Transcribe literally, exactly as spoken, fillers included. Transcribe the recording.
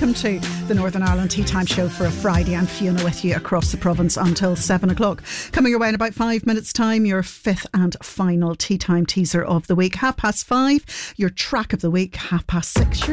welcome to the Northern Ireland Tea Time Show for a Friday. I'm Fiona with you across the province until seven o'clock. Coming your way in about five minutes time, your fifth and final Tea Time teaser of the week. Half past five, your track of the week. Half past six, your